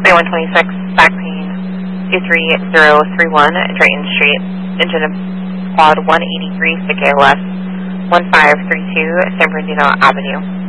3126, back pain, 23031, Drayton Street, engine of quad 183, 6 ALS, 1532, San Bernardino Avenue.